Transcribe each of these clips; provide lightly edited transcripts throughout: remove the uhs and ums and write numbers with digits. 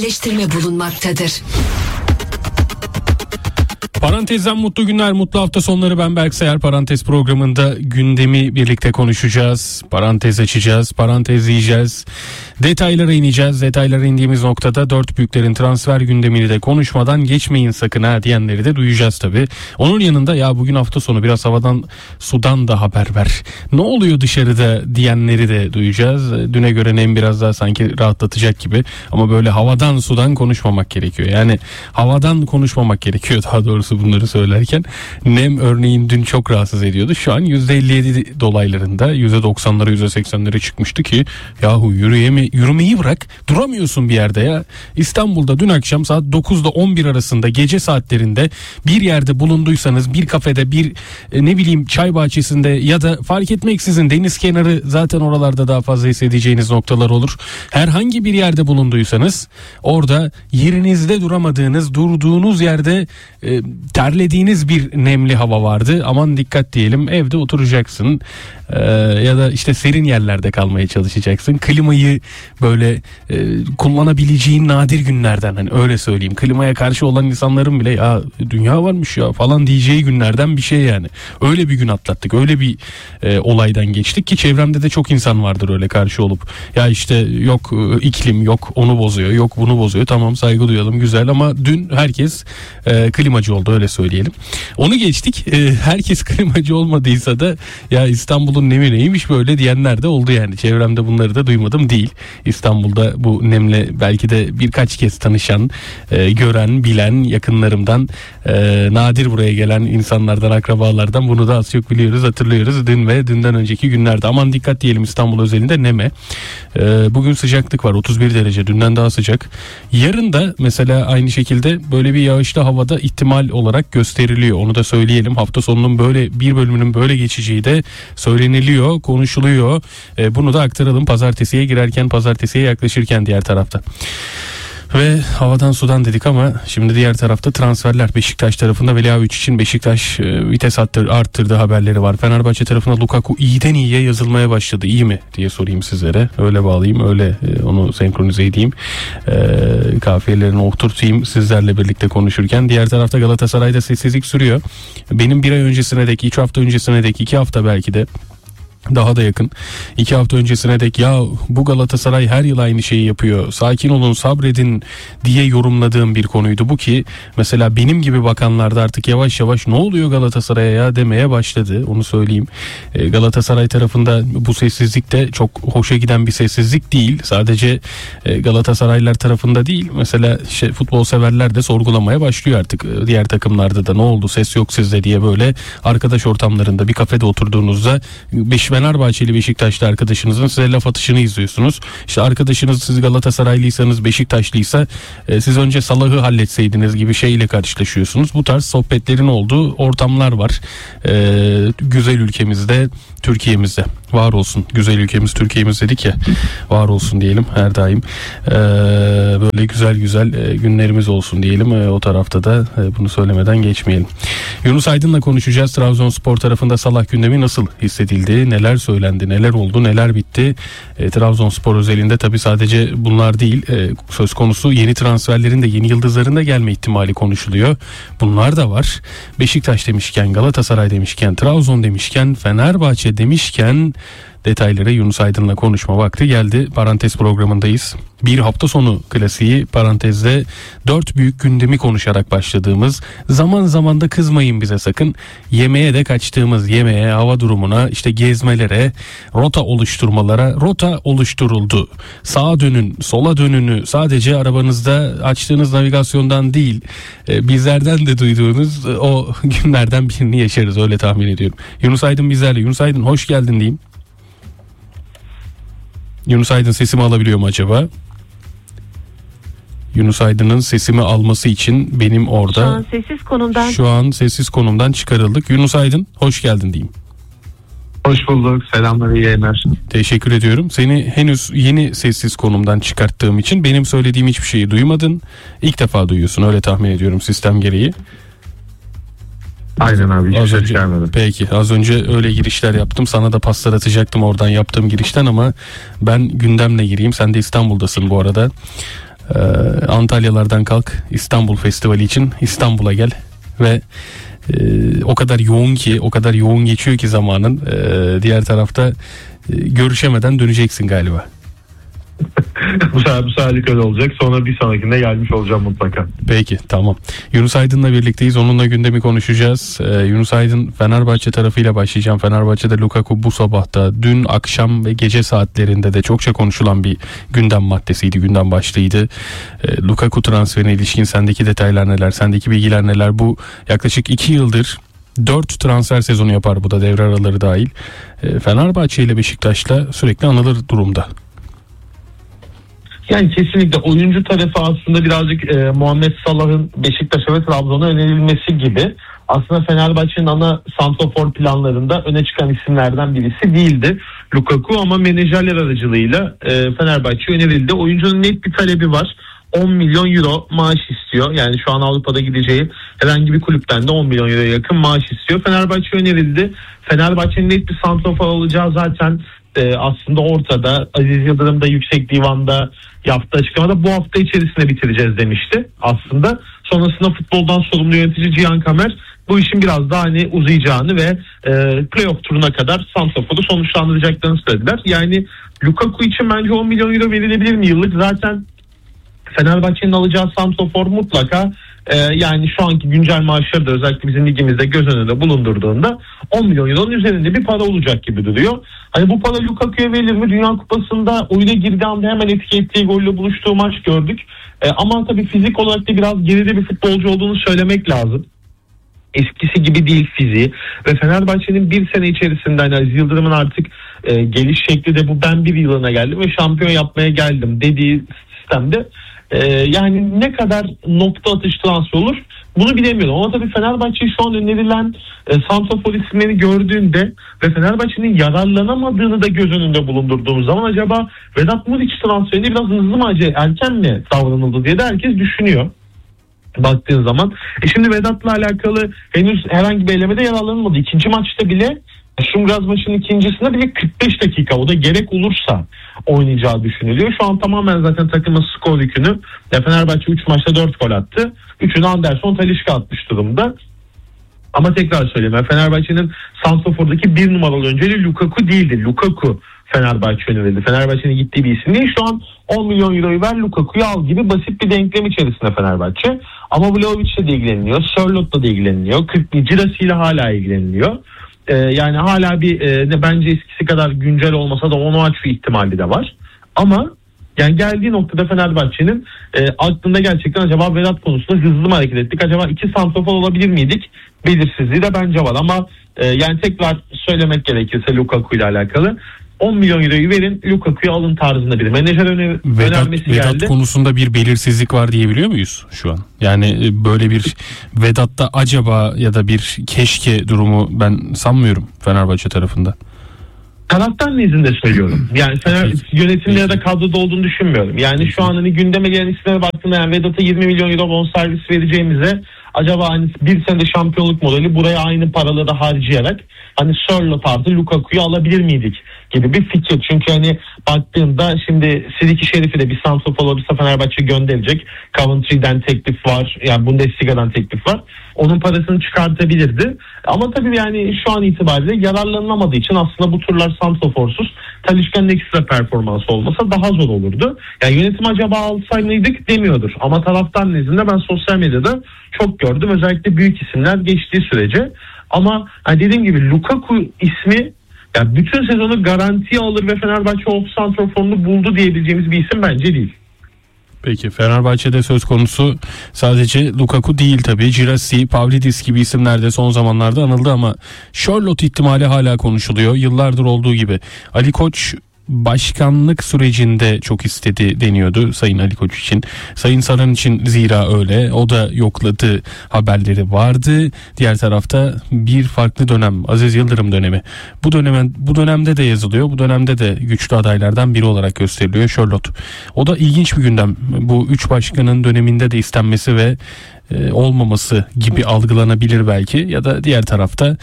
Leştirme bulunmaktadır. Parantezden mutlu günler, mutlu hafta sonları. Ben Berk Sayar. Parantez programında gündemi birlikte konuşacağız. Parantez açacağız, parantezleyeceğiz. Detaylara ineceğiz. Detaylara indiğimiz noktada dört büyüklerin transfer gündemini de konuşmadan geçmeyin sakın ha diyenleri de duyacağız tabii. Onun yanında ya bugün hafta sonu biraz havadan sudan da haber ver, ne oluyor dışarıda diyenleri de duyacağız. Düne göre nem biraz daha sanki rahatlatacak gibi ama böyle havadan sudan konuşmamak gerekiyor. Yani havadan konuşmamak gerekiyor daha doğrusu bunları söylerken. Nem örneğin dün çok rahatsız ediyordu. Şu an %57 dolaylarında, %90'lara %80'lere çıkmıştı ki yahu yürümeyi bırak, duramıyorsun bir yerde ya. İstanbul'da dün akşam saat 9'da 11 arasında gece saatlerinde bir yerde bulunduysanız, bir kafede, bir ne bileyim çay bahçesinde ya da fark etmeksizin deniz kenarı, zaten oralarda daha fazla hissedeceğiniz noktalar olur. Herhangi bir yerde bulunduysanız orada yerinizde duramadığınız, durduğunuz yerde terlediğiniz bir nemli hava vardı. Aman dikkat diyelim, evde oturacaksın ya da işte serin yerlerde kalmaya çalışacaksın. Klimayı böyle kullanabileceğin nadir günlerden, hani öyle söyleyeyim. Klimaya karşı olan insanların bile ya dünya varmış ya falan diyeceği günlerden bir şey yani. Öyle bir gün atlattık. Öyle bir olaydan geçtik ki çevremde de çok insan vardır öyle karşı olup ya işte yok iklim, yok onu bozuyor, yok bunu bozuyor. Tamam, saygı duyalım, güzel, ama dün herkes klimacı oldu, öyle söyleyelim. Onu geçtik. Herkes klimacı olmadıysa da ya İstanbul'un nemi neymiş böyle diyenler de oldu yani. Çevremde bunları da duymadım değil. İstanbul'da bu nemle belki de birkaç kez tanışan, gören, bilen yakınlarımdan, nadir buraya gelen insanlardan, akrabalardan bunu da az çok biliyoruz, hatırlıyoruz. Dün ve dünden önceki günlerde. Aman dikkat diyelim İstanbul özelinde neme. Bugün sıcaklık var, 31 derece, dünden daha sıcak. Yarın da mesela aynı şekilde böyle bir yağışlı havada ihtimal olarak gösteriliyor. Onu da söyleyelim. Hafta sonunun böyle bir bölümünün böyle geçeceği de söyleniliyor, konuşuluyor. Bunu da aktaralım pazartesiye girerken, pazartesiye yaklaşırken diğer tarafta. Ve havadan sudan dedik ama şimdi diğer tarafta transferler. Beşiktaş tarafında Veliahiç için Beşiktaş vites arttırdığı haberleri var. Fenerbahçe tarafında Lukaku iyiden iyiye yazılmaya başladı. İyi mi diye sorayım sizlere. Öyle bağlayayım, öyle onu senkronize edeyim. Kafiyelerini oturtayım sizlerle birlikte konuşurken. Diğer tarafta Galatasaray'da sessizlik sürüyor. Benim bir ay öncesine dek, 3 hafta öncesine dek, 2 hafta belki de daha da yakın, 2 hafta öncesine dek ya bu Galatasaray her yıl aynı şeyi yapıyor, sakin olun, sabredin diye yorumladığım bir konuydu bu ki mesela benim gibi bakanlar da artık yavaş yavaş ne oluyor Galatasaray'a ya demeye başladı, onu söyleyeyim. Galatasaray tarafında bu sessizlik de çok hoşa giden bir sessizlik değil, sadece Galatasaraylılar tarafında değil, mesela futbol severler de sorgulamaya başlıyor artık, diğer takımlarda da ne oldu, ses yok sizde diye, böyle arkadaş ortamlarında bir kafede oturduğunuzda Fenerbahçeli Beşiktaşlı arkadaşınızın size laf atışını izliyorsunuz. İşte arkadaşınız siz Galatasaraylıysanız, Beşiktaşlıysa siz önce Salah'ı halletseydiniz gibi şeyle karşılaşıyorsunuz. Bu tarz sohbetlerin olduğu ortamlar var. Güzel ülkemizde, Türkiye'mizde. Var olsun. Güzel ülkemiz Türkiye'miz dedik ya. Var olsun diyelim her daim. Böyle güzel günlerimiz olsun diyelim. O tarafta da bunu söylemeden geçmeyelim. Yunus Aydın'la konuşacağız. Trabzonspor tarafında Salah gündemi nasıl hissedildi? Neler söylendi? Neler oldu? Neler bitti? Trabzonspor özelinde tabii sadece bunlar değil. Söz konusu yeni transferlerin de, yeni yıldızların da gelme ihtimali konuşuluyor. Bunlar da var. Beşiktaş demişken, Galatasaray demişken, Trabzon demişken, Fenerbahçe demişken detayları Yunus Aydın'la konuşma vakti geldi. Parantez programındayız. Bir hafta sonu klasiği parantezde 4 büyük gündemi konuşarak başladığımız, zaman zaman da kızmayın bize sakın, yemeğe de kaçtığımız, yemeğe, hava durumuna, işte gezmelere, rota oluşturmalara, rota oluşturuldu. Sağa dönün, sola dönünü sadece arabanızda açtığınız navigasyondan değil, bizlerden de duyduğunuz o günlerden birini yaşarız, öyle tahmin ediyorum. Yunus Aydın bizlerle. Yunus Aydın hoş geldin diyeyim. Yunus Aydın sesimi alabiliyor mu acaba? Yunus Aydın'ın sesimi alması için benim orada şu an sessiz konumdan çıkarıldık. Yunus Aydın hoş geldin diyeyim. Hoş bulduk. Selamlar, iyi yayınlar. Teşekkür ediyorum. Seni henüz yeni sessiz konumdan çıkarttığım için benim söylediğim hiçbir şeyi duymadın. İlk defa duyuyorsun, öyle tahmin ediyorum sistem gereği. Aynen abi, hiç ses gelmedi. Peki, az önce öyle girişler yaptım, sana da paslar atacaktım oradan yaptığım girişten ama ben gündemle gireyim. Sen de İstanbul'dasın bu arada. Antalyalardan kalk, İstanbul Festivali için İstanbul'a gel ve o kadar yoğun ki, o kadar yoğun geçiyor ki zamanın, diğer tarafta görüşemeden döneceksin galiba. bu seferlik öyle olacak. Sonra bir sonrakinde gelmiş olacağım mutlaka. Peki, tamam. Yunus Aydın'la birlikteyiz. Onunla gündemi konuşacağız. Yunus Aydın, Fenerbahçe tarafıyla başlayacağım. Fenerbahçe'de Lukaku bu sabahta, dün akşam ve gece saatlerinde de çokça konuşulan bir gündem maddesiydi, gündem başlığıydı. Lukaku transferine ilişkin sendeki detaylar neler, sendeki bilgiler neler? Bu yaklaşık 2 yıldır 4 transfer sezonu yapar, bu da devre araları dahil. Fenerbahçe ile Beşiktaş'la sürekli anılır durumda. Yani kesinlikle oyuncu tarafı aslında birazcık Muhammed Salah'ın Beşiktaş'a ve Trabzon'a önerilmesi gibi. Aslında Fenerbahçe'nin ana santrafor planlarında öne çıkan isimlerden birisi değildi Lukaku, ama menajerler aracılığıyla Fenerbahçe önerildi. Oyuncunun net bir talebi var. 10 milyon euro maaş istiyor. Yani şu an Avrupa'da gideceği herhangi bir kulüpten de 10 milyon euroya yakın maaş istiyor. Fenerbahçe önerildi. Fenerbahçe'nin net bir santrafor olacağı zaten aslında ortada. Aziz Yıldırım da Yüksek Divan'da yaptığı açıklamada bu hafta içerisinde bitireceğiz demişti aslında. Sonrasında futboldan sorumlu yönetici Cihan Kamer bu işin biraz daha uzayacağını ve playoff turuna kadar santraforu sonuçlandıracaklarını söylediler. Yani Lukaku için bence 10 milyon euro verilebilir mi yıllık? Zaten Fenerbahçe'nin alacağı santrafor mutlaka yani şu anki güncel maaşları da özellikle bizim ligimizde göz önünde bulundurduğunda 10 milyon euronun üzerinde bir para olacak gibi duruyor. Hani bu para Lukaku'ya verilir mi? Dünya Kupası'nda oyuna girdiği anda hemen etki ettiği golle buluştuğu maç gördük. Ama tabii fizik olarak da biraz geride bir futbolcu olduğunu söylemek lazım. Eskisi gibi değil fiziği ve Fenerbahçe'nin bir sene içerisinde Aziz Yıldırım'ın artık geliş şekli de bu, ben bir yılına geldim ve şampiyon yapmaya geldim dediği sistemde yani ne kadar nokta atış transfer olur bunu bilemiyorum. Ama tabii Fenerbahçe şu an önerilen santrafor isimlerini gördüğünde ve Fenerbahçe'nin yararlanamadığını da göz önünde bulundurduğumuz zaman acaba Vedat Muriç transferine biraz hızlı mı, erken mi davranıldı diye de herkes düşünüyor. Baktığın zaman. Şimdi Vedat'la alakalı henüz herhangi bir elemede yararlanılmadı. İkinci maçta bile, Şumgaz maçının ikincisinde bile 45 dakika, o da gerek olursa oynayacağı düşünülüyor. Şu an tamamen zaten takımın skor yükünü, Fenerbahçe 3 maçta 4 gol attı. 3'ünü Anderson, Talisca atmış durumda. Ama tekrar söyleyeyim, Fenerbahçe'nin santrafordaki bir numaralı önceliği Lukaku değildi. Lukaku Fenerbahçe önerildi. Fenerbahçe'nin gittiği bir isim değil. Şu an 10 milyon euroyu ver, Lukaku'yu al gibi basit bir denklem içerisinde Fenerbahçe. Ama Vlahovic'le de ilgileniyor. Sörlot'la da ilgileniyor. Girassi ile hala ilgileniliyor. Yani hala bir bence eskisi kadar güncel olmasa da onu açı ihtimali de var. Ama yani geldiği noktada Fenerbahçe'nin aklında gerçekten acaba Vedat konusunda hızlı mı hareket ettik? Acaba 2 santrafor olabilir miydik? Belirsizliği de bence var ama yani tekrar söylemek gerekirse Lukaku ile alakalı 10 milyon euroyu verin, Lukaku'yu alın tarzında bir menajer önermesi geldi. Vedat konusunda bir belirsizlik var diyebiliyor muyuz şu an? Yani böyle bir Vedat'ta acaba ya da bir keşke durumu ben sanmıyorum Fenerbahçe tarafında. Taraftar nezdinde söylüyorum. Yani yönetimde ya da kadroda olduğunu düşünmüyorum. Yani şu an hani gündeme gelen isimlere baktığında yani Vedat'a 20 milyon euro bonservis vereceğimize acaba hani bir senede şampiyonluk modeli buraya aynı paraları harcayarak hani Sörloth artı Lukaku'yu alabilir miydik gibi bir fikir. Çünkü hani baktığımda şimdi Siriki Şerif'i de bir santrafor olursa Fenerbahçe gönderecek. Coventry'den teklif var. Yani Bundesliga'dan teklif var. Onun parasını çıkartabilirdi. Ama tabii yani şu an itibariyle yararlanılamadığı için aslında bu turlar santraforsuz Talisca'nın ekstra performansı olmasa daha zor olurdu. Yani yönetim acaba alsaydık demiyordur. Ama taraftar nezdinde ben sosyal medyada çok gördüm. Özellikle büyük isimler geçtiği sürece. Ama hani dediğim gibi Lukaku ismi yani bütün sezonu garantiye alır ve Fenerbahçe o santraforunu buldu diyebileceğimiz bir isim bence değil. Peki Fenerbahçe'de söz konusu sadece Lukaku değil tabii. Girassi, Pavlidis gibi isimler de son zamanlarda anıldı ama Sörloth ihtimali hala konuşuluyor. Yıllardır olduğu gibi. Ali Koç başkanlık sürecinde çok istedi deniyordu Sayın Ali Koç için. Sayın Saran için zira öyle. O da yokladı haberleri vardı. Diğer tarafta bir farklı dönem, Aziz Yıldırım dönemi. Bu dönemde de yazılıyor. Bu dönemde de güçlü adaylardan biri olarak gösteriliyor Sörloth. O da ilginç bir gündem. Bu üç başkanın döneminde de istenmesi ve olmaması gibi algılanabilir belki, ya da diğer tarafta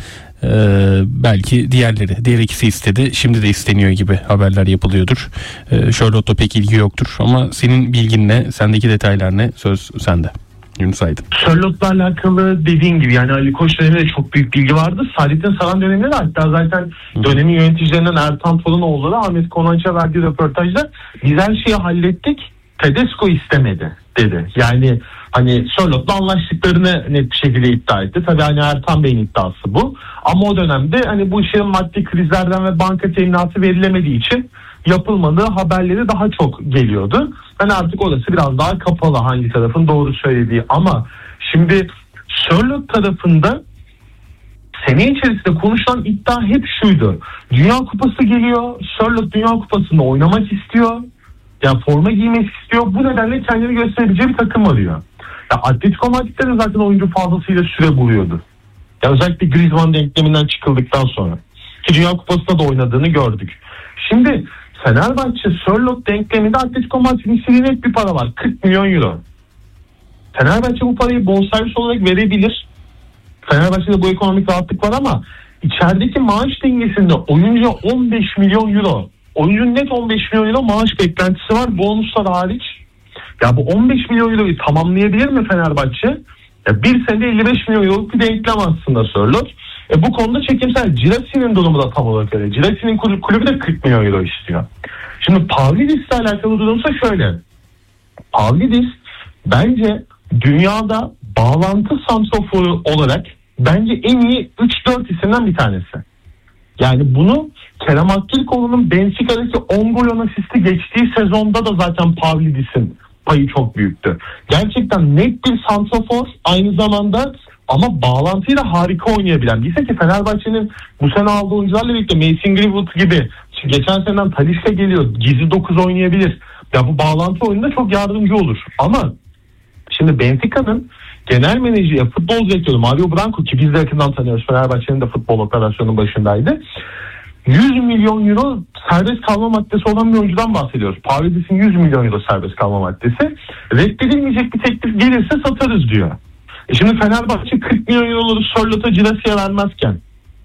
belki diğer ikisi istedi, şimdi de isteniyor gibi haberler yapılıyordur. Charlotte'la pek ilgi yoktur ama senin bilgin ne, sendeki detaylar ne, söz sende Yunus Aydın. Charlotte'la alakalı dediğin gibi yani Ali Koç döneminde de çok büyük bilgi vardı. Saadettin Saran döneminde de, hatta zaten dönemin yöneticilerinden Ertan Tolunoğlu da Ahmet Konanç'a verdiği röportajda biz her şeyi hallettik, Tedesco istemedi dedi. Yani hani Charlotte'la anlaştıklarını net bir şekilde iddia etti. Tabii hani Ertan Bey'in iddiası bu. Ama o dönemde hani bu işin maddi krizlerden ve banka teminatı verilemediği için yapılmadığı haberleri daha çok geliyordu. Yani artık orası biraz daha kapalı, hangi tarafın doğru söylediği. Ama şimdi Charlotte tarafında sene içerisinde konuşulan iddia hep şuydu: Dünya Kupası geliyor, Charlotte Dünya Kupası'nda oynamak istiyor. Yani forma giymek istiyor. Bu nedenle kendini gösterebileceği bir takım arıyor. Ya Atletico Madrid'de de zaten oyuncu fazlasıyla süre buluyordu. Ya özellikle Griezmann denkleminden çıkıldıktan sonra. Ki Dünya Kupası'nda da oynadığını gördük. Şimdi Fenerbahçe Charlotte denkleminde Atletico Madrid'in istediği net bir para var. 40 milyon euro. Fenerbahçe bu parayı bonservis olarak verebilir. Fenerbahçe'de bu ekonomik rahatlık var ama içerideki maaş dengesinde oyuncu 15 milyon euro. Oyuncunun net 15 milyon euro maaş beklentisi var, bonuslar hariç. Ya bu 15 milyon euroyu tamamlayabilir mi Fenerbahçe? Ya bir senede 55 milyon euroluk bir denklem aslında Charlotte. Bu konuda çekimsel. Girassi'nin durumu da tam olarak öyle. Girassi'nin kulübü de 40 milyon euro istiyor. Şimdi Pavlidis'le alakalı durumsa şöyle. Pavlidis bence dünyada bağlantı santraforu olarak bence en iyi 3-4 isimden bir tanesi. Yani bunu Kerem Aktürkoğlu'nun Benfica'daki 10 gol asisti geçtiği sezonda da zaten Pavlidis'in payı çok büyüktü. Gerçekten net bir santrafor aynı zamanda, ama bağlantıyla harika oynayabilen. Bilse ki Fenerbahçe'nin bu sene aldığı oyuncularla birlikte Mason Greenwood gibi, geçen seneden Talisca geliyor, gizli 9 oynayabilir. Ya bu bağlantı oyununda çok yardımcı olur. Ama şimdi Benfica'nın genel menajeri, futbol direktörü Mario Branco, ki biz de yakından tanıyoruz, Fenerbahçe'nin de futbol operasyonunun başındaydı. 100 milyon euro serbest kalma maddesi olan bir oyuncudan bahsediyoruz. Pavlidis'in 100 milyon euro serbest kalma maddesi. Reddedilmeyecek bir teklif gelirse satarız diyor. Şimdi Fenerbahçe 40 milyon euroları Charlotte'a, Girassi'ye vermezken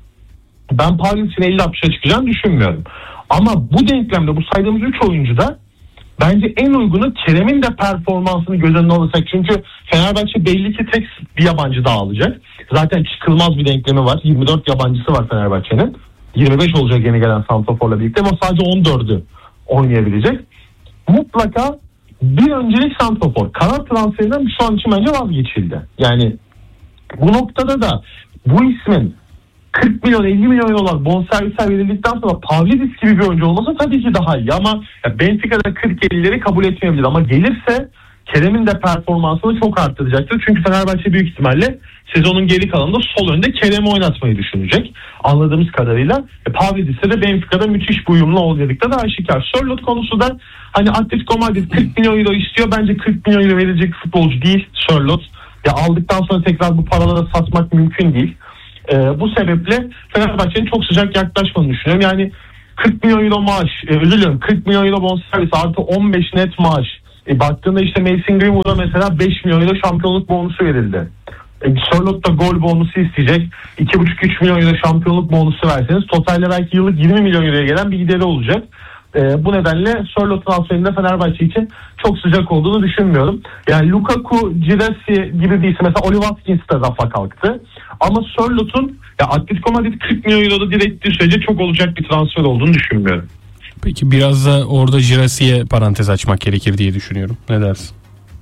ben Pavlidis'in 50-60'a çıkacağını düşünmüyorum. Ama bu denklemde bu saydığımız 3 oyuncuda bence en uygunu Kerem'in de performansını göz önüne alırsak. Çünkü Fenerbahçe belli ki tek bir yabancı daha alacak. Zaten çıkılmaz bir denklemi var. 24 yabancısı var Fenerbahçe'nin. 25 olacak yeni gelen santraforla birlikte ama sadece 14'ü oynayabilecek. Mutlaka bir öncelik santrafor. Kanat transferinden şu an için bence vazgeçildi. Yani bu noktada da bu ismin 40 milyon 50 milyon eurolar bonservisler verildikten sonra Pavlidis gibi bir oyuncu olmasa tabii ki daha iyi ama Benfica'da 40-50'leri kabul etmeyebilir ama gelirse Kerem'in de performansını çok arttıracaktır. Çünkü Fenerbahçe büyük ihtimalle sezonun geri kalanında sol önde Kerem'i oynatmayı düşünecek. Anladığımız kadarıyla Pavlidis'e de Benfica'da müthiş bir uyumlu olacaklıkta da aşikar. Charlotte konusu da hani Atletico Madrid 40 milyon euro istiyor. Bence 40 milyon euro verecek futbolcu değil Charlotte. Ya aldıktan sonra tekrar bu paralara satmak mümkün değil. Bu sebeple Fenerbahçe'nin çok sıcak yaklaşmadığını düşünüyorum. Yani 40 milyon euro maaş, 40 milyon euro bonservis artı 15 net maaş. Baktığında işte Mason Greenwood'a mesela 5 milyon euro şampiyonluk bonusu verildi. Charlotte da gol bonusu isteyecek. 2,5-3 milyon euro şampiyonluk bonusu verseniz totalde belki yıllık 20 milyon euroya gelen bir gideri olacak. Bu nedenle Charlotte transferinde Fenerbahçe için çok sıcak olduğunu düşünmüyorum. Yani Lukaku, Girassi gibi bir isim, mesela Oli Watkins de rafa kalktı. Ama Charlotte'un Atletico Madrid 40 milyon euroda direttiği sürece çok olacak bir transfer olduğunu düşünmüyorum. Peki biraz da orada Girassi'ye parantez açmak gerekir diye düşünüyorum. Ne dersin?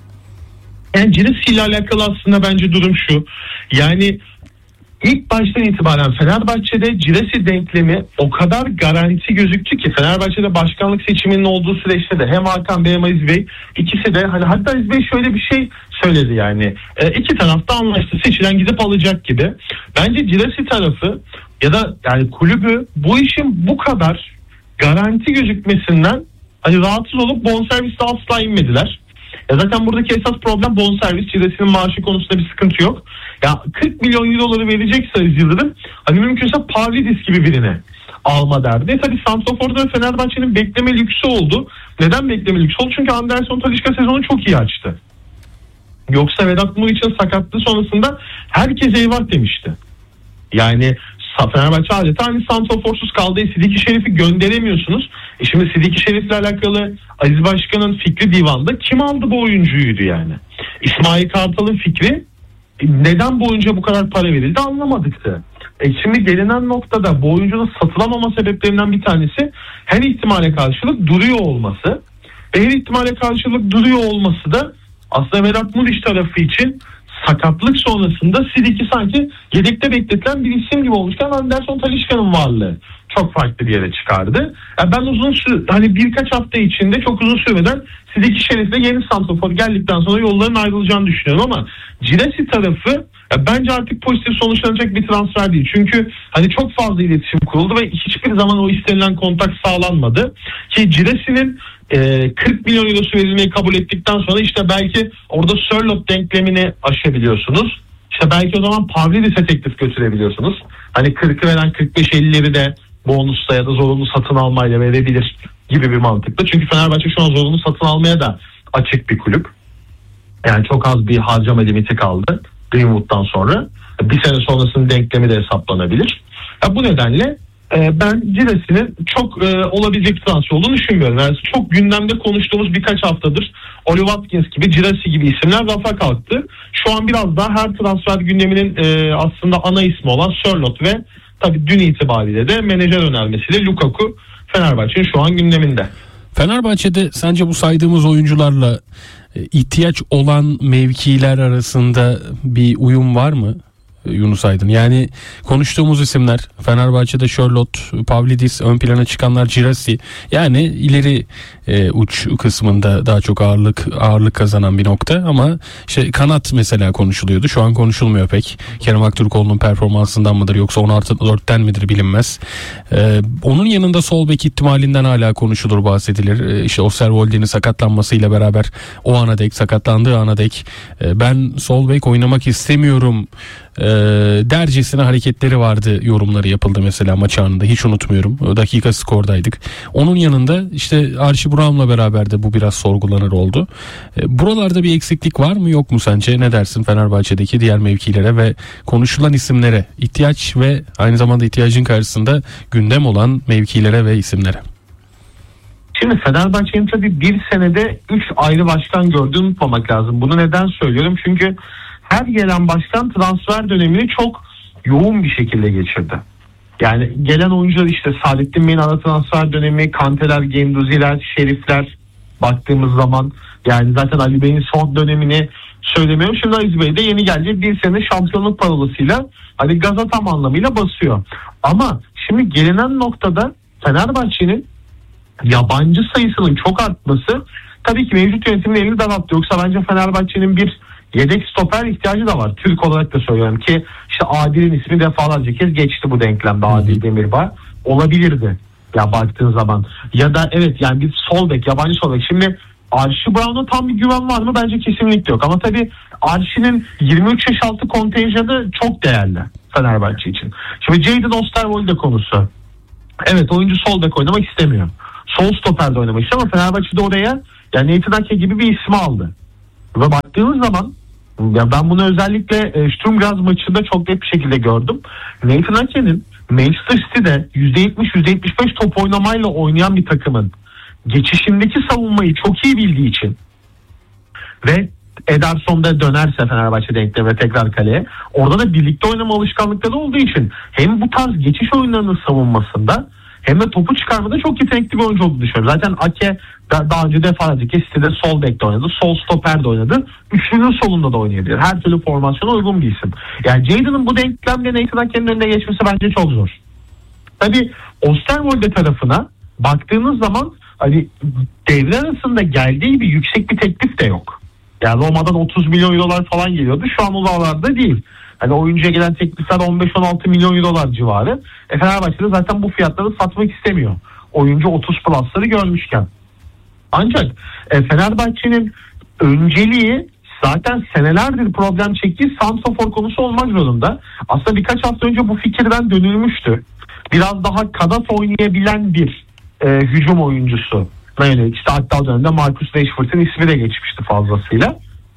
Yani Girassi ile alakalı aslında bence durum şu. Yani İlk baştan itibaren Fenerbahçe'de Girassi denklemi o kadar garanti gözüktü ki Fenerbahçe'de başkanlık seçiminin olduğu süreçte de hem Hakan Bey hem Aziz Bey ikisi de hani hatta Aziz Bey şöyle bir şey söyledi yani iki tarafta anlaştı, seçilen gidip alacak gibi. Bence Girassi tarafı ya da yani kulübü bu işin bu kadar garanti gözükmesinden hani rahatsız olup bonservisle asla inmediler. Zaten buradaki esas problem bonservis. Girassi'nin maaşı konusunda bir sıkıntı yok. Ya 40 milyon euroları verecekse Aziz Yıldırım hani mümkünse Pavlidis gibi birini alma derdi. Tabii santraforda Fenerbahçe'nin bekleme lüksü oldu. Neden bekleme lüksü oldu? Çünkü Anderson Talisca sezonu çok iyi açtı. Yoksa Vedat Muriç'in sakatlığı sonrasında herkes eyvah demişti. Yani Fenerbahçe adeta hani santraforsuz kaldı. Sidiki Şerif'i gönderemiyorsunuz. Şimdi Sidiki Şerif'le alakalı Aziz Başkan'ın fikri divanda kim aldı bu oyuncuydu yani. İsmail Kartal'ın fikri neden bu oyuncuya bu kadar para verildi anlamadıktı. Şimdi gelinen noktada bu oyuncunun satılamama sebeplerinden bir tanesi her ihtimale karşılık duruyor olması. Ve her ihtimale karşılık duruyor olması da aslında Vedat Muriç tarafı için sakatlık sonrasında Sidiki sanki yedekte bekletilen bir isim gibi olmuşken Anderson Talisca'nın varlığı çok farklı bir yere çıkardı. Yani ben hani birkaç hafta içinde çok uzun sürmeden Sidiki Şerif'le yeni santrafor geldikten sonra yolların ayrılacağını düşünüyorum ama Girassi tarafı bence artık pozitif sonuçlanacak bir transfer değil. Çünkü hani çok fazla iletişim kuruldu ve hiçbir zaman o istenilen kontak sağlanmadı. Ki Girassi'nin 40 milyon eurosu verilmeyi kabul ettikten sonra işte belki orada Sörloth denklemini aşabiliyorsunuz. İşte belki o zaman Pavlidis'e teklif götürebiliyorsunuz. Hani 40'ı veren 45-50'leri de bonusla ya da zorunlu satın almayla verebilir gibi bir mantıkla. Çünkü Fenerbahçe şu an zorunlu satın almaya da açık bir kulüp. Yani çok az bir harcama limiti kaldı Greenwood'dan sonra. Bir sene sonrasının denklemi de hesaplanabilir. Bu nedenle ben Girassi'nin çok olabilecek bir transfer olduğunu düşünmüyorum. Yani çok gündemde konuştuğumuz birkaç haftadır Oli Watkins gibi, Girassi gibi isimler rafa kalktı. Şu an biraz daha her transfer gündeminin aslında ana ismi olan Sörloth ve tabii dün itibariyle de menajer önermesiyle Lukaku Fenerbahçe'nin şu an gündeminde. Fenerbahçe'de sence bu saydığımız oyuncularla ihtiyaç olan mevkiler arasında bir uyum var mı Yunus Aydın? Yani konuştuğumuz isimler Fenerbahçe'de Sörloth, Pavlidis, ön plana çıkanlar Girassi. Yani ileri uç kısmında daha çok ağırlık kazanan bir nokta ama işte kanat mesela konuşuluyordu. Şu an konuşulmuyor pek. Kerem Aktürkoğlu'nun performansından mıdır yoksa 10+4'ten midir bilinmez. Onun yanında sol bek ihtimalinden hala konuşulur, bahsedilir. İşte Osterwolde'nin sakatlanmasıyla beraber sakatlandığı ana dek ben sol bek oynamak istemiyorum dercesine hareketleri vardı, yorumları yapıldı mesela maç anında, hiç unutmuyorum. Dakika skordaydık. Onun yanında işte Archie Brown'la beraber de bu biraz sorgulanır oldu. Buralarda bir eksiklik var mı yok mu sence? Ne dersin Fenerbahçe'deki diğer mevkilere ve konuşulan isimlere, ihtiyaç ve aynı zamanda ihtiyacın karşısında gündem olan mevkilere ve isimlere? Şimdi Fenerbahçe'nin tabii bir senede 3 ayrı başkan gördüğünü unutmamak lazım. Bunu neden söylüyorum? Çünkü her gelen başkan transfer dönemini çok yoğun bir şekilde geçirdi. Yani gelen oyuncular işte Saadettin Bey'in ara transfer dönemi, Kanteler, Genduziler, Şerifler baktığımız zaman yani zaten Ali Bey'in son dönemini söylemiyorum. Şimdi Aziz Bey de yeni gelecek bir sene şampiyonluk parolasıyla hani gaza tam anlamıyla basıyor. Ama şimdi gelinen noktada Fenerbahçe'nin yabancı sayısının çok artması tabii ki mevcut yönetimin elini daralttı. Yoksa bence Fenerbahçe'nin bir yedek stoper ihtiyacı da var. Türk olarak da söylüyorum ki işte Adil'in ismi defalarca kez geçti bu denklemde. Adil Demirbağ olabilirdi ya baktığın zaman. Ya da evet yani bir sol bek, yabancı sol bek. Şimdi Archie Brown'a tam bir güven var mı? Bence kesinlikle yok. Ama tabii Archie'nin 23 yaş altı kontenjanı çok değerli Fenerbahçe için. Şimdi Jadon Osterwolde konusu. Evet, oyuncu sol bek oynamak istemiyor. Sol stoperde oynamak istiyor ama Fenerbahçe'de oraya yani Nathan Ake gibi bir ismi aldı. Ve baktığınız zaman ya ben bunu özellikle Sturm Graz maçında çok net bir şekilde gördüm. Nathan Ake'nin Manchester City'de %70-%75 top oynamayla oynayan bir takımın geçişindeki savunmayı çok iyi bildiği için ve Ederson'da dönerse Fenerbahçe denkleme tekrar kaleye, orada da birlikte oynama alışkanlıkları olduğu için hem bu tarz geçiş oyunlarının savunmasında hem de topu çıkarmada çok yetenekli bir oyuncu olduğunu düşünüyorum. Zaten Ake daha önce defalarca City'de sol bekte oynadı, sol stoperde oynadı, üçlünün solunda da oynayabilir. Her türlü formasyona uygun bir isim. Yani Jadon'ın bu denklemde Nathan Ake'nin önüne geçmesi bence çok zor. Tabii Osterwolde tarafına baktığınız zaman hani devre arasında geldiği gibi yüksek bir teklif de yok. Yani Roma'dan 30 milyon eurolar falan geliyordu. Şu an oralarda değil. Hani oyuncuya gelen teklifler 15-16 milyon eurolar civarı. Fenerbahçe'de zaten bu fiyatları satmak istemiyor. Oyuncu 30 plus'ları görmüşken. Ancak Fenerbahçe'nin önceliği zaten senelerdir problem çektiği santrafor konusu olmak zorunda. Aslında birkaç hafta önce bu fikirden dönülmüştü. Biraz daha kanat oynayabilen bir hücum oyuncusu. Yani işte hatta o dönemde Marcus Rashford'un ismi de geçmişti fazlasıyla.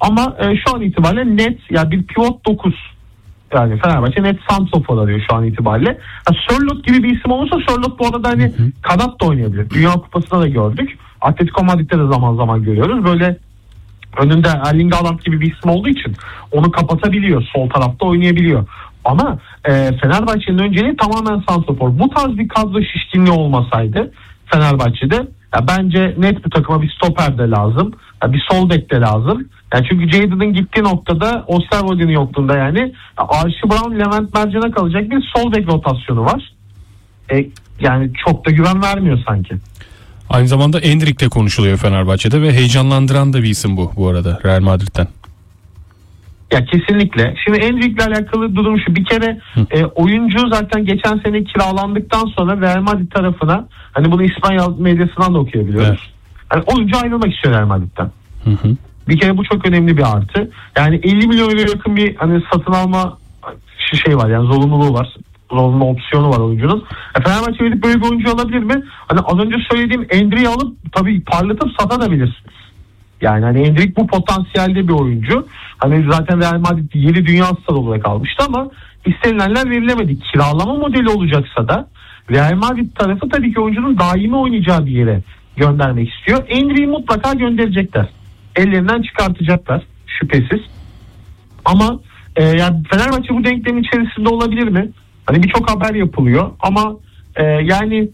Ama şu an itibariyle net yani bir pivot 9. Yani Fenerbahçe net santrofor arıyor şu an itibariyle. Sörloth gibi bir isim olursa Sörloth bu arada hani kanat da oynayabilir. Dünya Kupası'nda da gördük. Atletico Madrid'de de zaman zaman görüyoruz. Böyle önünde Erling Haaland gibi bir isim olduğu için onu kapatabiliyor. Sol tarafta oynayabiliyor. Ama Fenerbahçe'nin önceliği tamamen santrofor. Bu tarz bir kadro şişkinliği olmasaydı Fenerbahçe'de bence net bir takıma bir stoper de lazım. Bir sol bek de lazım. Yani çünkü Jadon'ın gittiği noktada Osterwolde'nin yokluğunda yani Archie Brown, Levent Mercan'a kalacak bir sol bek rotasyonu var. Yani çok da güven vermiyor sanki. Aynı zamanda Endrick de konuşuluyor Fenerbahçe'de ve heyecanlandıran da bir isim bu arada Real Madrid'den. Ya kesinlikle. Şimdi Endrick'le alakalı durum şu. Bir kere oyuncu zaten geçen sene kiralandıktan sonra Real Madrid tarafına hani bunu İspanyol medyasından da okuyabiliyoruz. Evet. Yani oyuncu ayrılmak istiyor Real Madrid'den. Bir kere bu çok önemli bir artı. Yani 50 milyon euro yakın bir hani satın alma şey var yani zorunluluğu var. Zorunlu opsiyonu var oyuncunun. Fenerbahçe verip böyle bir oyuncu alabilir mi? Hani az önce söylediğim Endrick'i alıp tabii parlatıp satabilirsiniz. Yani hani Endrick bu potansiyelde bir oyuncu. Hani zaten Real Madrid yeni dünya starı olarak almıştı ama istenilenler verilemedi. Kiralama modeli olacaksa da Real Madrid tarafı tabii ki oyuncunun daimi oynayacağı bir yere göndermek istiyor. Endrick'i mutlaka gönderecekler. Ellerinden çıkartacaklar şüphesiz. Ama yani Fenerbahçe bu denklemin içerisinde olabilir mi? Hani birçok haber yapılıyor ama yani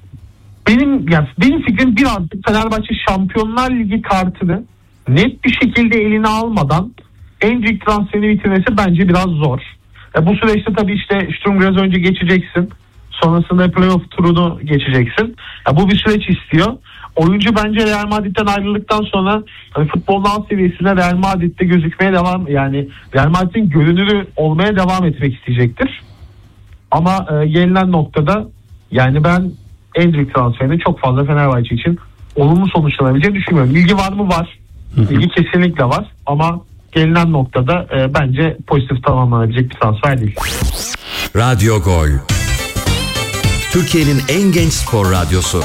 benim fikrim birazcık Fenerbahçe Şampiyonlar Ligi kartını net bir şekilde eline almadan Endrick transferini bitirmesi bence biraz zor. Bu süreçte tabii işte Sturm Graz önce geçeceksin. Sonrasında playoff turunu geçeceksin. Bu bir süreç istiyor. Oyuncu bence Real Madrid'den ayrıldıktan sonra hani futbolun alt seviyesinde Real Madrid'de gözükmeye devam yani Real Madrid'in görünürü olmaya devam etmek isteyecektir. Ama gelinen noktada yani ben Endrick transferini çok fazla Fenerbahçe için olumlu sonuçlanabileceğini düşünmüyorum. İlgi var mı? Var. İlgi kesinlikle var ama gelinen noktada bence pozitif tamamlanabilecek bir transfer değil. Radyo Gol, Türkiye'nin en genç spor radyosu.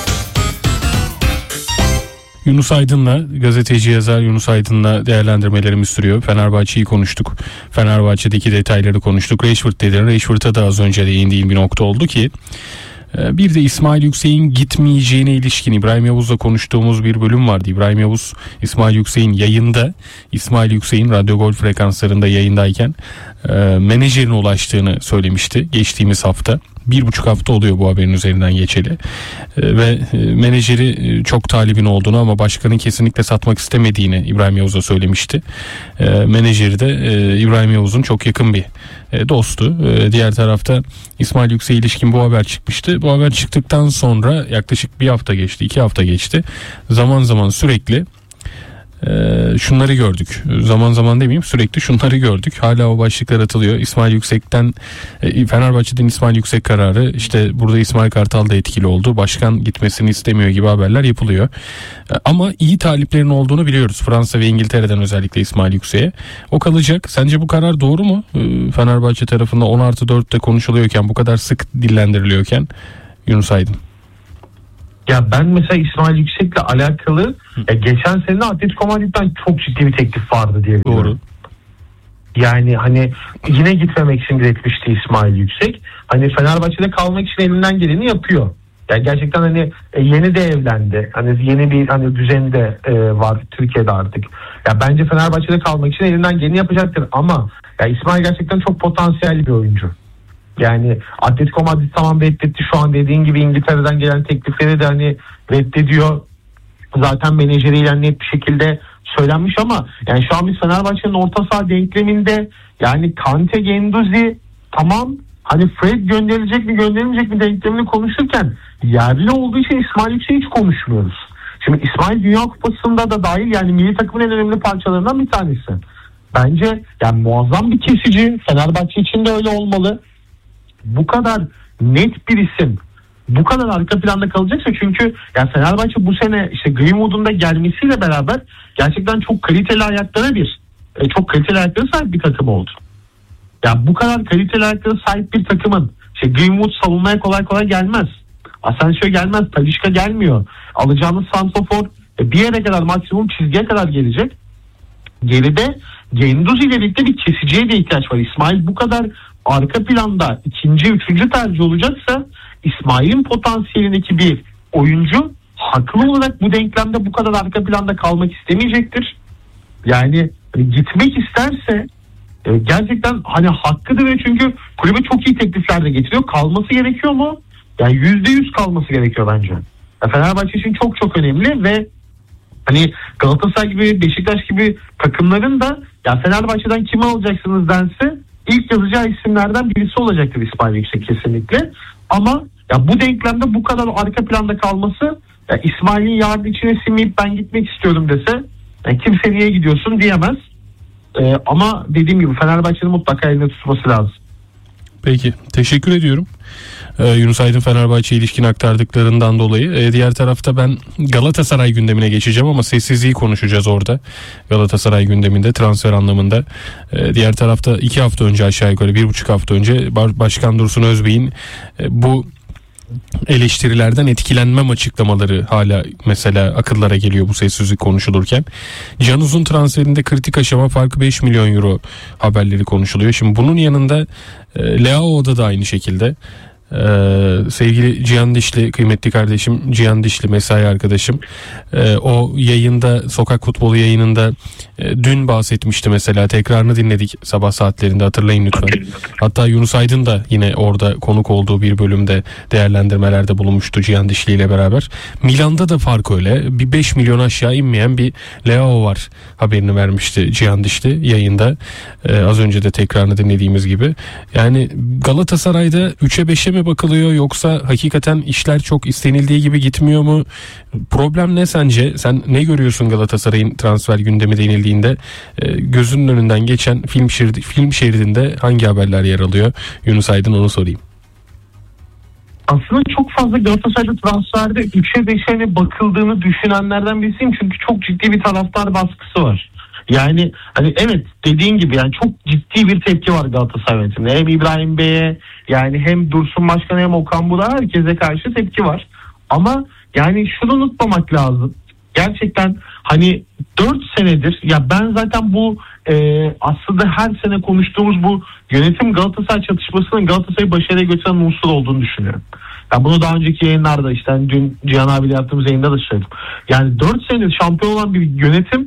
Yunus Aydın'la, gazeteci yazar Yunus Aydın'la değerlendirmelerimiz sürüyor. Fenerbahçe'yi konuştuk. Fenerbahçe'deki detayları konuştuk. Rashford dedi. Rashford'a da az önce değindiğim bir nokta oldu ki bir de İsmail Yüksek'in gitmeyeceğine ilişkin İbrahim Yavuz'la konuştuğumuz bir bölüm vardı. İbrahim Yavuz, İsmail Yüksek'in yayında, İsmail Yüksek'in Radyo Gol frekanslarında yayındayken menajerine ulaştığını söylemişti geçtiğimiz hafta. 1,5 hafta oluyor bu haberin üzerinden geçeli ve menajeri çok talibin olduğunu ama başkanın kesinlikle satmak istemediğini İbrahim Yavuz'a söylemişti. Menajeri de İbrahim Yavuz'un çok yakın bir dostu. Diğer tarafta İsmail Yüksek'e ilişkin bu haber çıkmıştı. Bu haber çıktıktan sonra yaklaşık 1 hafta geçti, 2 hafta geçti. Zaman zaman sürekli şunları gördük. Zaman zaman demeyeyim, sürekli şunları gördük. Hala o başlıklar atılıyor. İsmail Yüksek'ten Fenerbahçe'den İsmail Yüksek kararı, işte burada İsmail Kartal da etkili oldu. Başkan gitmesini istemiyor gibi haberler yapılıyor. Ama iyi taliplerin olduğunu biliyoruz. Fransa ve İngiltere'den özellikle İsmail Yüksek'e. O kalacak. Sence bu karar doğru mu? Fenerbahçe tarafında 10+4'te konuşuluyorken, bu kadar sık dillendiriliyorken Yunus Aydın. Ya ben mesela İsmail Yüksek'le alakalı geçen sene Atletico Madrid'den çok ciddi bir teklif vardı diye biliyorum. Doğru. Yani hani yine gitmemek için diretmişti İsmail Yüksek. Hani Fenerbahçe'de kalmak için elinden geleni yapıyor. Yani gerçekten hani yeni de evlendi. Hani yeni bir hani düzeni de var Türkiye'de artık. Ya bence Fenerbahçe'de kalmak için elinden geleni yapacaktır ama ya İsmail gerçekten çok potansiyelli bir oyuncu. Yani Atletico Madrid tamam reddetti, şu an dediğin gibi İngiltere'den gelen teklifleri de hani reddediyor. Zaten menajeriyle net bir şekilde söylenmiş ama yani şu an biz Fenerbahçe'nin orta saha denkleminde yani Kante, Guendouzi tamam, hani Fred gönderilecek mi gönderilmeyecek mi denklemini konuşurken yerli olduğu için İsmail Yüksek'i hiç konuşmuyoruz. Şimdi İsmail Dünya Kupası'nda da dahil, yani milli takımın en önemli parçalarından bir tanesi. Bence yani muazzam bir kesici, Fenerbahçe için de öyle olmalı. Bu kadar net bir isim bu kadar arka planda kalacaksa, çünkü yani Fenerbahçe bu sene işte Greenwood'un da gelmesiyle beraber gerçekten çok kaliteli ayaklara çok kaliteli ayaklara sahip bir takım oldu. Yani bu kadar kaliteli ayaklara sahip bir takımın işte Greenwood savunmaya kolay kolay gelmez. Asensio gelmez, Talisca gelmiyor. Alacağınız santrafor bir yere kadar, maksimum çizgiye kadar gelecek. geride Gendouzi ile birlikte bir kesiciye de ihtiyaç var. İsmail bu kadar arka planda ikinci, üçüncü tercih olacaksa İsmail'in potansiyelindeki bir oyuncu haklı olarak bu denklemde bu kadar arka planda kalmak istemeyecektir. Yani gitmek isterse gerçekten hani hakkıdır ve çünkü kulübe çok iyi teklifler de getiriyor. Kalması gerekiyor mu? Yani %100 kalması gerekiyor bence. Fenerbahçe için çok çok önemli ve hani Galatasaray gibi, Beşiktaş gibi takımların da ya Fenerbahçe'den kimi alacaksınız dense ilk yazacağı isimlerden birisi olacaktır İsmail Yüksek kesinlikle. Ama ya bu denklemde bu kadar arka planda kalması, ya İsmail'in yarın içine sinmeyip ben gitmek istiyorum dese yani kimse niye gidiyorsun diyemez. Ama dediğim gibi Fenerbahçe'nin mutlaka elinde tutması lazım. Peki, teşekkür ediyorum. Yunus Aydın Fenerbahçe ilişkin aktardıklarından dolayı. Diğer tarafta ben Galatasaray gündemine geçeceğim ama sessizliği konuşacağız orada. Galatasaray gündeminde transfer anlamında. Diğer tarafta 2 hafta önce aşağı yukarı 1,5 hafta önce Başkan Dursun Özbey'in bu eleştirilerden etkilenmem açıklamaları hala mesela akıllara geliyor bu sessizlik konuşulurken. Can Uzun transferinde kritik aşama farkı 5 milyon euro haberleri konuşuluyor. Şimdi bunun yanında Leao'da da aynı şekilde. Sevgili Cihan Dişli, kıymetli kardeşim Cihan Dişli, mesai arkadaşım, o yayında, sokak futbolu yayınında dün bahsetmişti mesela, tekrarını dinledik sabah saatlerinde, hatırlayın lütfen. Hatta Yunus Aydın da yine orada konuk olduğu bir bölümde değerlendirmelerde bulunmuştu Cihan Dişli ile beraber. Milan'da da fark öyle, bir 5 milyon aşağı inmeyen bir Leao var haberini vermişti Cihan Dişli yayında, az önce de tekrarını dinlediğimiz gibi. Yani Galatasaray'da 3'e 5'e mi bakılıyor yoksa hakikaten işler çok istenildiği gibi gitmiyor mu? Problem ne sence? Sen ne görüyorsun Galatasaray'ın transfer gündemi denildiğinde? Gözünün önünden geçen film şeridinde hangi haberler yer alıyor? Yunus Aydın, onu sorayım. Aslında çok fazla Galatasaray'da transferde 3'e 5'e mi bakıldığını düşünenlerden birisiyim. Çünkü çok ciddi bir taraftar baskısı var. Yani hani evet, dediğin gibi yani çok ciddi bir tepki var Galatasaray yönetimine. Hem İbrahim Bey'e, yani hem Dursun Başkan'a hem Okan Burak'a, herkese karşı tepki var. Ama yani şunu unutmamak lazım. Gerçekten hani 4 senedir ya ben zaten bu aslında her sene konuştuğumuz bu yönetim Galatasaray çatışmasının Galatasaray'ı başarıya götüren unsur olduğunu düşünüyorum. Ya bunu daha önceki yayınlarda işte hani dün Cihan abiyle yaptığımız yayında da söyledim. Yani 4 senedir şampiyon olan bir yönetim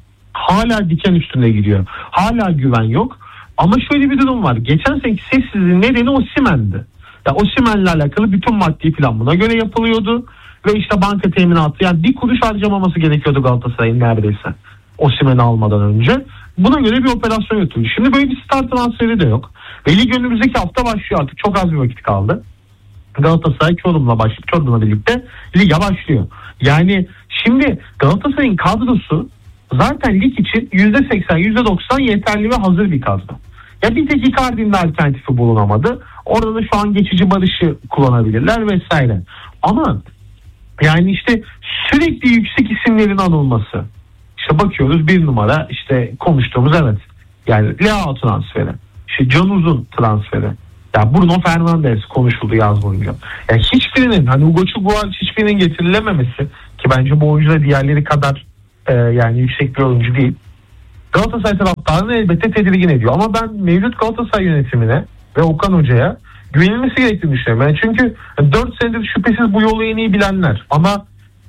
hala diken üstünde gidiyor. Hala güven yok. Ama şöyle bir durum var. Geçen seneki sessizliğin nedeni Osimhen'di. Ya Osimhen'le alakalı bütün maddi plan buna göre yapılıyordu. Ve işte banka teminatı, yani bir kuruş harcamaması gerekiyordu Galatasaray'ın neredeyse Osimhen'i almadan önce. Buna göre bir operasyon yürütüldü. Şimdi böyle bir star transferi de yok. Ve lig önümüzdeki hafta başlıyor artık. Çok az bir vakit kaldı. Galatasaray Çorum'la birlikte lige başlıyor. Yani şimdi Galatasaray'ın kadrosu zaten lig için %80, %90 yeterli ve hazır bir kadro. Ya bir tek Icardi'nin alternatifi bulunamadı. Orada da şu an geçici Barış'ı kullanabilirler vesaire. Ama yani işte sürekli yüksek isimlerin anılması. İşte bakıyoruz 1 numara işte konuştuğumuz, evet. Yani Leao transferi. İşte Can Uzun transferi. Ya Bruno Fernandes konuşuldu yaz boyunca. Yani hiçbirinin, hani Hugo Çubuğan hiçbirinin getirilememesi, ki bence bu oyuncu da diğerleri kadar yani yüksek bir oyuncu değil, Galatasaray taraftarını elbette tedirgin ediyor. Ama ben mevcut Galatasaray yönetimine ve Okan Hoca'ya güvenilmesi gerektiğini düşünüyorum. Yani çünkü 4 senedir şüphesiz bu yolu en iyi bilenler. Ama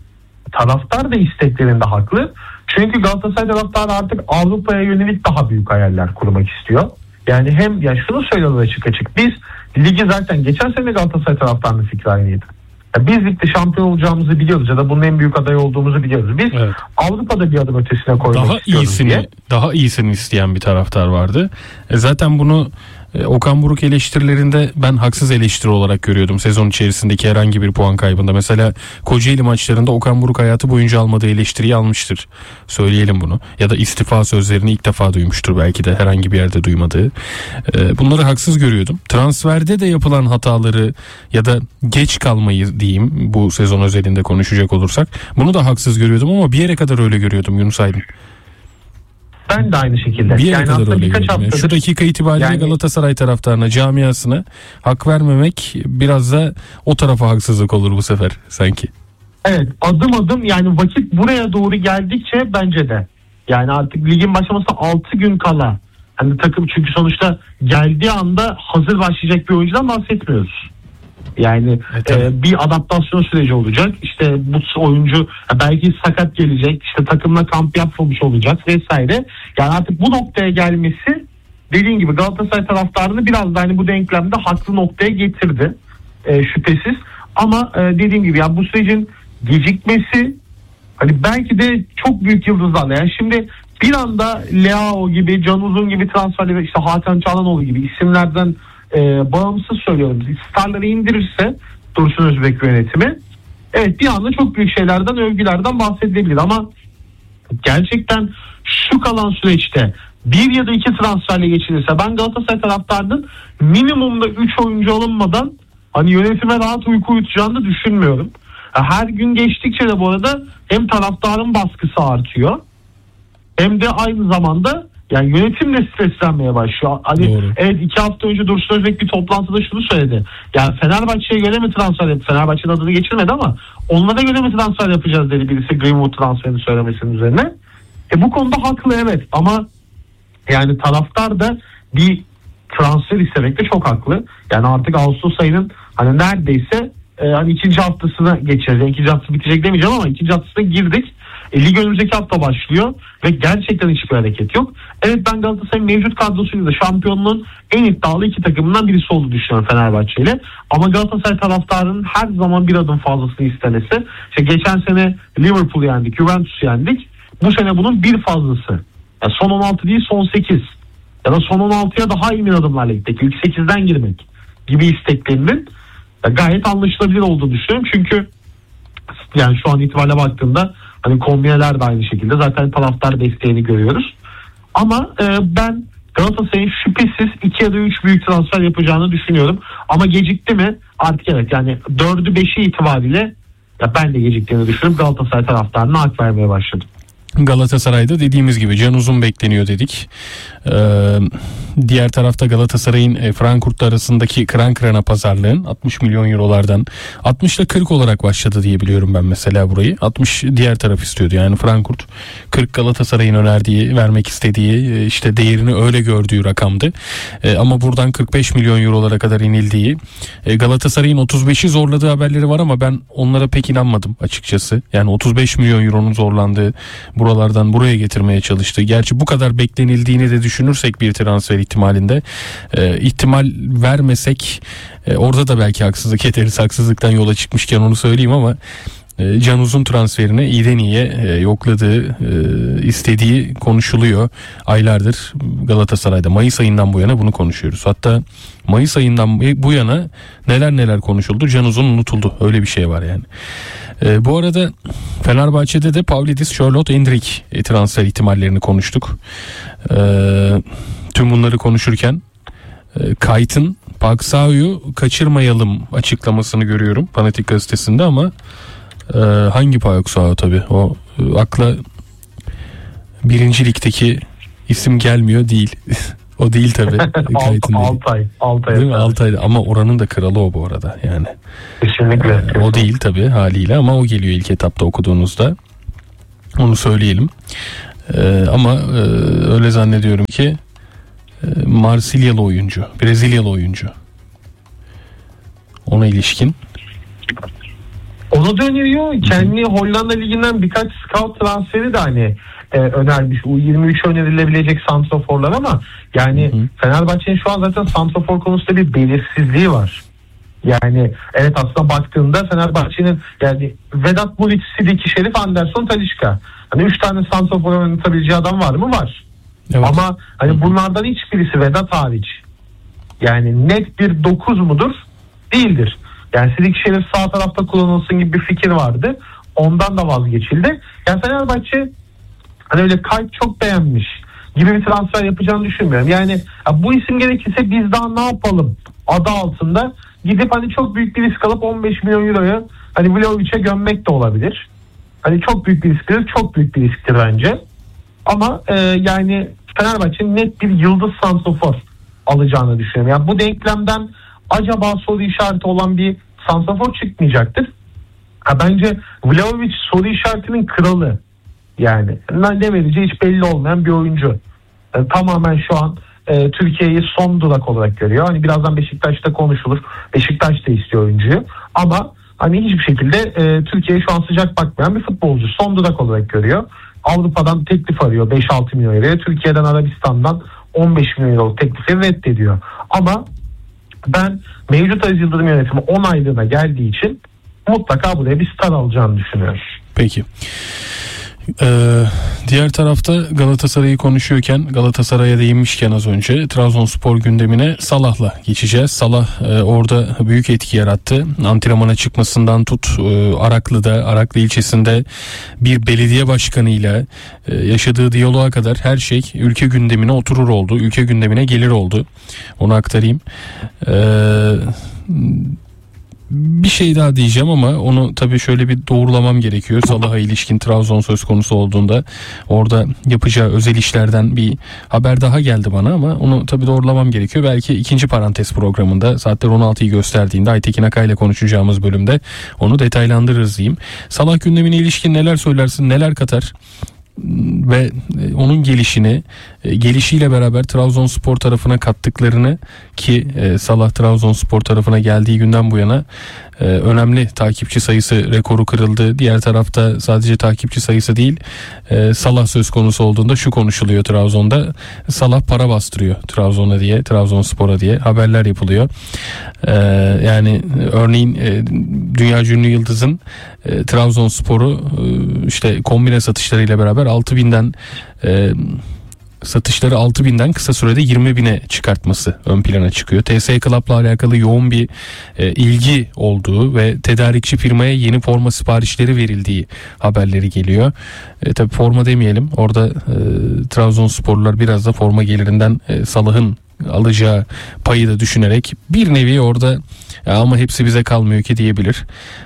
taraftar da isteklerinde haklı. Çünkü Galatasaray taraftarı artık Avrupa'ya yönelik daha büyük hayaller kurmak istiyor. Yani hem ya şunu söylüyorlar açık açık. Biz ligi zaten geçen sene Galatasaray taraftarının fikri aynıydı. Ya biz ligde şampiyon olacağımızı biliyoruz ya da bunun en büyük adayı olduğumuzu biliyoruz. Biz evet, Avrupa'da bir adım ötesine koymak istiyoruz diye. Daha iyisini isteyen bir taraftar vardı. Zaten bunu Okan Buruk eleştirilerinde ben haksız eleştiri olarak görüyordum sezon içerisindeki herhangi bir puan kaybında. Mesela Kocaeli maçlarında Okan Buruk hayatı boyunca almadığı eleştiriyi almıştır. Söyleyelim bunu. Ya da istifa sözlerini ilk defa duymuştur belki de, herhangi bir yerde duymadığı. Bunları haksız görüyordum. Transferde de yapılan hataları ya da geç kalmayı diyeyim, bu sezon özelinde konuşacak olursak, bunu da haksız görüyordum ama bir yere kadar öyle görüyordum Yunus Aydın. Ben de aynı şekilde. Bir yere kadar öyle görüyorum. Şu dakika itibariyle yani Galatasaray taraftarına, camiasına hak vermemek biraz da o tarafa haksızlık olur bu sefer sanki. Evet, adım adım yani vakit buraya doğru geldikçe bence de Yani artık ligin başlamasına 6 gün kala. Hani takım, çünkü sonuçta geldiği anda hazır başlayacak bir oyuncudan bahsetmiyoruz. Yani bir adaptasyon süreci olacak. İşte bu oyuncu belki sakat gelecek. İşte takımla kamp yapmamış olacak vesaire. Yani artık bu noktaya gelmesi, dediğin gibi Galatasaray taraftarını biraz da hani bu denklemde haklı noktaya getirdi. Şüphesiz. Ama dediğim gibi yani bu sürecin gecikmesi, hani belki de çok büyük yıldızlarla, yani şimdi bir anda Leao gibi, Can Uzun gibi transferleri, işte Hakan Çalhanoğlu gibi isimlerden bağımsız söylüyorum, starları indirirse Dursun Özbek yönetimi, evet bir anda çok büyük şeylerden, övgülerden bahsedilebilir. Ama gerçekten şu kalan süreçte bir ya da iki transferle geçilirse, ben Galatasaray taraftarının minimumda 3 oyuncu alınmadan hani yönetime rahat uyku uyutacağını düşünmüyorum. Her gün geçtikçe de bu arada hem taraftarın baskısı artıyor, hem de aynı zamanda yani yönetim de streslenmeye başlıyor. Hani doğru. Evet, 2 hafta önce Dursun Özbek bir toplantıda şunu söyledi. Yani Fenerbahçe'ye göre mi transfer yapacağız? Fenerbahçe'nin adını geçirmedi ama onlara göre mi transfer yapacağız dedi birisi Greenwood transferini söylemesinin üzerine. Bu konuda haklı, evet, ama yani taraftar da bir transfer istemekte çok haklı. Yani artık Ağustos ayının hani neredeyse hani ikinci haftasına geçeceğiz. Yani ikinci haftası bitecek demeyeceğim ama ikinci haftasına girdik. Lig önümüzdeki hafta başlıyor ve gerçekten hiçbir hareket yok. Evet, ben Galatasaray'ın mevcut kadrosuyla da şampiyonluğun en iddialı iki takımından birisi olduğunu düşünüyorum Fenerbahçe ile. Ama Galatasaray taraftarının her zaman bir adım fazlasını istemesi. İşte geçen sene Liverpool'u yendik, Juventus'u yendik. Bu sene bunun bir fazlası. Yani son 16 değil, son 8. Ya da son 16'ya daha emin adımlarla gitmek, ilk 8'den girmek gibi isteklerinin gayet anlaşılabilir olduğunu düşünüyorum. Çünkü yani şu an itibariyle baktığımda hani kombineler de aynı şekilde zaten taraftar desteğini görüyoruz. Ama ben Galatasaray'ın şüphesiz 2 ya da 3 büyük transfer yapacağını düşünüyorum. Ama gecikti mi? Artık evet, yani 4'ü 5'i itibariyle ya ben de geciktiğini düşünüyorum. Galatasaray taraftarına hak vermeye başladım. Galatasaray'da dediğimiz gibi Can Uzun bekleniyor dedik. Diğer tarafta Galatasaray'ın Frankfurt'la arasındaki kıran kırana pazarlığın 60 milyon eurolardan 60 ile 40 olarak başladı diye biliyorum ben mesela burayı. 60 diğer taraf istiyordu, yani Frankfurt 40 Galatasaray'ın önerdiği, vermek istediği, işte değerini öyle gördüğü rakamdı. Ama buradan 45 milyon eurolara kadar inildiği, Galatasaray'ın 35'i zorladığı haberleri var ama ben onlara pek inanmadım açıkçası. Yani 35 milyon euronun zorlandığı, buralardan buraya getirmeye çalıştı. Gerçi bu kadar beklenildiğini de düşünürsek bir transfer ihtimalinde, ihtimal vermesek orada da belki haksızlık ederiz. Haksızlıktan yola çıkmışken onu söyleyeyim ama Can Uzun transferine iyiden iyiye yokladığı, istediği konuşuluyor. Aylardır Galatasaray'da Mayıs ayından bu yana bunu konuşuyoruz. Hatta Mayıs ayından bu yana neler konuşuldu. Can Uzun unutuldu. Öyle bir şey var yani. Bu arada Fenerbahçe'de de Pavlidis, Charlotte, Endrick transfer ihtimallerini konuştuk. Tüm bunları konuşurken Kayt'ın Paksao'yu kaçırmayalım açıklamasını görüyorum Fanatik gazetesinde ama hangi Paksao tabii o akla birinci ligdeki isim gelmiyor değil. O değil tabii. Altay. Değil mi? Altay'da, ama oranın da kralı o bu arada yani. Kesinlikle. O değil tabii haliyle ama o geliyor ilk etapta okuduğunuzda. Onu söyleyelim. Ama öyle zannediyorum ki Marsilyalı oyuncu, Brezilyalı oyuncu. Ona ilişkin. Ona da öneriyor. Kendi Hollanda Ligi'nden birkaç scout transferi de hani önermiş. U23 önerilebilecek santraforlar ama yani Fenerbahçe'nin şu an zaten santrafor konusunda bir belirsizliği var. Yani evet, aslında baktığında Fenerbahçe'nin yani Vedat Muriç, Sidiki, Şerif, Anderson, Talisca. Hani 3 tane santrafor oynatabileceği adam var mı? Var. Evet. Ama hani bunlardan hiçbirisi Vedat hariç yani net bir 9 mudur? Değildir. Yani Sidiki, Şerif sağ tarafta kullanılsın gibi bir fikir vardı. Ondan da vazgeçildi. Yani Fenerbahçe hani öyle kalp çok beğenmiş gibi bir transfer yapacağını düşünmüyorum. Yani bu isim gerekirse biz daha ne yapalım adı altında gidip hani çok büyük bir risk alıp 15 milyon euroyu hani Vlahovic'e gömmek de olabilir. Hani çok büyük bir risktir, çok büyük bir risktir bence. Ama yani Fenerbahçe'nin net bir yıldız santrafor alacağını düşünüyorum. Yani bu denklemden acaba soru işareti olan bir santrafor çıkmayacaktır. Bence Vlahovic soru işaretinin kralı. Yani ne vereceği hiç belli olmayan bir oyuncu. Tamamen şu an Türkiye'yi son durak olarak görüyor. Hani birazdan Beşiktaş'ta konuşulur. Beşiktaş da istiyor oyuncuyu. Ama hani hiçbir şekilde Türkiye'ye şu an sıcak bakmayan bir futbolcu. Son durak olarak görüyor. Avrupa'dan teklif arıyor 5-6 milyon euroya. Türkiye'den, Arabistan'dan 15 milyon euro teklifi reddediyor. Ama ben mevcut Aziz Yıldırım yönetimi 10 aylığına geldiği için mutlaka buraya bir star alacağını düşünüyorum. Peki. Diğer tarafta Galatasaray'ı konuşuyorken, Galatasaray'a değinmişken az önce Trabzonspor gündemine Salah'la geçeceğiz. Salah orada büyük etki yarattı. Antrenmana çıkmasından tut, Araklı ilçesinde bir belediye başkanıyla yaşadığı diyaloğa kadar her şey ülke gündemine oturur oldu. Ülke gündemine gelir oldu. Onu aktarayım. Bir şey daha diyeceğim ama onu tabii şöyle bir doğrulamam gerekiyor. Salah'a ilişkin Trabzon söz konusu olduğunda orada yapacağı özel işlerden bir haber daha geldi bana ama onu tabii doğrulamam gerekiyor. Belki ikinci parantez programında saatler 16'yı gösterdiğinde Aytekin Akay ile konuşacağımız bölümde onu detaylandırırız diyeyim. Salah gündemine ilişkin neler söylersin, neler katar? Ve onun gelişiyle beraber Trabzonspor tarafına kattıklarını ki Salah Trabzonspor tarafına geldiği günden bu yana önemli takipçi sayısı rekoru kırıldı. Diğer tarafta sadece takipçi sayısı değil, Salah söz konusu olduğunda şu konuşuluyor Trabzon'da: Salah para bastırıyor Trabzon'a diye, Trabzonspor'a diye haberler yapılıyor. Yani örneğin dünya ünlü yıldızın Trabzonspor'u işte kombine satışlarıyla beraber 6.000'den satışları 6.000'den kısa sürede 20.000'e çıkartması ön plana çıkıyor. TS Club'la alakalı yoğun bir ilgi olduğu ve tedarikçi firmaya yeni forma siparişleri verildiği haberleri geliyor. Tabii forma demeyelim. Orada Trabzonsporlular biraz da forma gelirinden Salah'ın alacağı payı da düşünerek bir nevi orada ama hepsi bize kalmıyor ki diyebilir.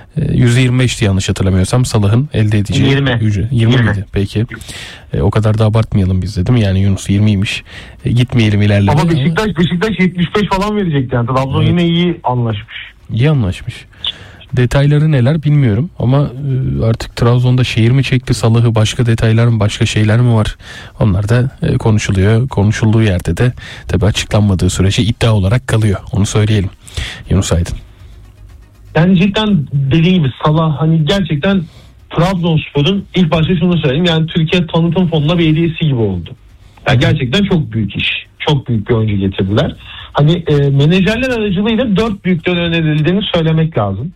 %25'ti yanlış hatırlamıyorsam Salah'ın elde edeceği 20 miydi? Peki. O kadar da abartmayalım biz de, değil mi? Yani Yunus 20'ymiş. Gitmeyelim ilerleme. Ama Beşiktaş 75 falan verecekti yani. Trabzon yine iyi anlaşmış. İyi anlaşmış. Detayları neler bilmiyorum ama artık Trabzon'da şehir mi çekti Salah'ı, başka detaylar mı, başka şeyler mi var? Onlar da konuşuluyor. Konuşulduğu yerde de tabii açıklanmadığı sürece iddia olarak kalıyor. Onu söyleyelim. Yunus Aydın. Yani cidden dediğim gibi Salah hani gerçekten Trabzonspor'un ilk başta şunu söyleyeyim, yani Türkiye tanıtım fonuna bir hediyesi gibi oldu. Yani gerçekten çok büyük iş. Çok büyük bir oyuncu getirdiler. Hani menajerler aracılığıyla 4 büyükler önerildiğini söylemek lazım.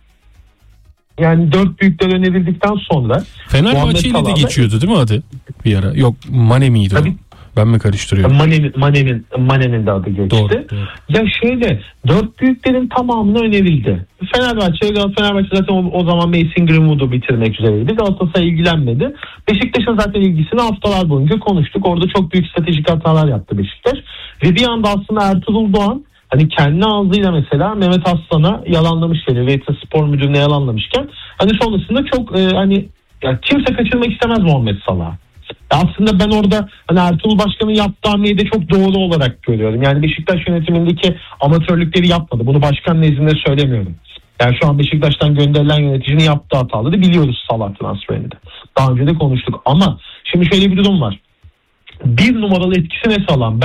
Yani 4 büyükler önerildikten sonra Fenerbahçe ile de geçiyordu değil mi adı bir ara? Yok, Mane miydi o? Ben mi karıştırıyorum? Mane'nin de adı geçti. Doğru. Ya şöyle 4 büyüklerin tamamına önerildi. Fenerbahçe zaten o zaman Mason Greenwood'u bitirmek üzereydi. Galatasaray ilgilenmedi. Beşiktaş'ın zaten ilgisini haftalar boyunca konuştuk. Orada çok büyük stratejik hatalar yaptı Beşiktaş. Ve bir anda aslında Ertuğrul Doğan hani kendi ağzıyla mesela Mehmet Aslan'a yalanlamış, Veyt'in spor müdürüne yalanlamışken hani sonrasında çok hani ya kimse kaçırmak istemez Muhammed Salah'ı. Aslında ben orada hani Ertuğrul Başkan'ın yaptığı hamleyi de çok doğru olarak görüyorum. Yani Beşiktaş yönetimindeki amatörlükleri yapmadı. Bunu başkan nezdinde söylemiyorum. Yani şu an Beşiktaş'tan gönderilen yöneticinin yaptığı hataları biliyoruz Salah transferinde. Daha önce de konuştuk ama şimdi şöyle bir durum var. Bir numaralı etkisi ne Salah?